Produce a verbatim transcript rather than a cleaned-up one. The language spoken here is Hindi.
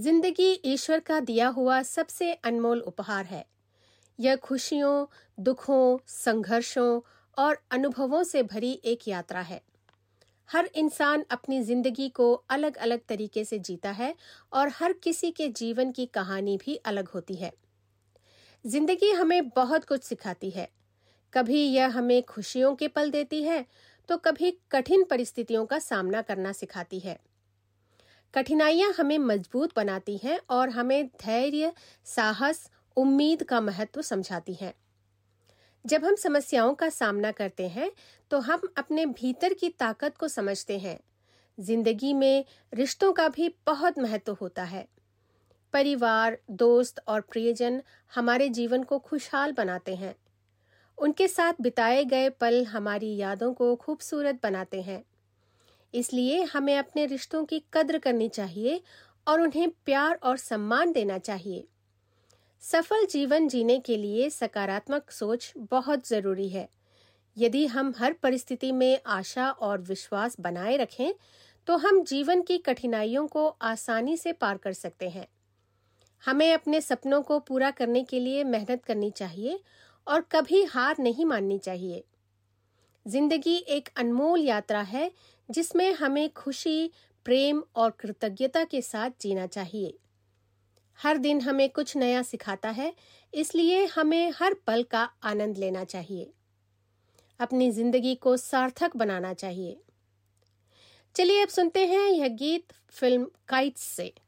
जिंदगी ईश्वर का दिया हुआ सबसे अनमोल उपहार है। यह खुशियों, दुखों, संघर्षों और अनुभवों से भरी एक यात्रा है। हर इंसान अपनी जिंदगी को अलग अलग तरीके से जीता है और हर किसी के जीवन की कहानी भी अलग होती है। जिंदगी हमें बहुत कुछ सिखाती है। कभी यह हमें खुशियों के पल देती है तो कभी कठिन परिस्थितियों का सामना करना सिखाती है। कठिनाइयां हमें मजबूत बनाती हैं और हमें धैर्य, साहस, उम्मीद का महत्व समझाती हैं। जब हम समस्याओं का सामना करते हैं तो हम अपने भीतर की ताकत को समझते हैं। जिंदगी में रिश्तों का भी बहुत महत्व होता है। परिवार, दोस्त और प्रियजन हमारे जीवन को खुशहाल बनाते हैं। उनके साथ बिताए गए पल हमारी यादों को खूबसूरत बनाते हैं। इसलिए हमें अपने रिश्तों की कद्र करनी चाहिए और उन्हें प्यार और सम्मान देना चाहिए। सफल जीवन जीने के लिए सकारात्मक सोच बहुत जरूरी है। यदि हम हर परिस्थिति में आशा और विश्वास बनाए रखें तो हम जीवन की कठिनाइयों को आसानी से पार कर सकते हैं। हमें अपने सपनों को पूरा करने के लिए मेहनत करनी चाहिए और कभी हार नहीं माननी चाहिए। जिंदगी एक अनमोल यात्रा है जिसमें हमें खुशी, प्रेम और कृतज्ञता के साथ जीना चाहिए। हर दिन हमें कुछ नया सिखाता है, इसलिए हमें हर पल का आनंद लेना चाहिए। अपनी जिंदगी को सार्थक बनाना चाहिए। चलिए अब सुनते हैं यह गीत फिल्म काइट्स से।